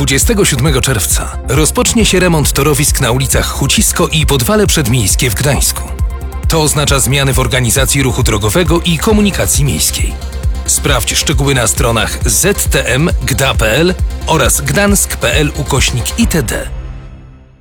27 czerwca rozpocznie się remont torowisk na ulicach Hucisko i Podwale Przedmiejskie w Gdańsku. To oznacza zmiany w organizacji ruchu drogowego i komunikacji miejskiej. Sprawdź szczegóły na stronach ztm.gda.pl oraz gdansk.pl/itd.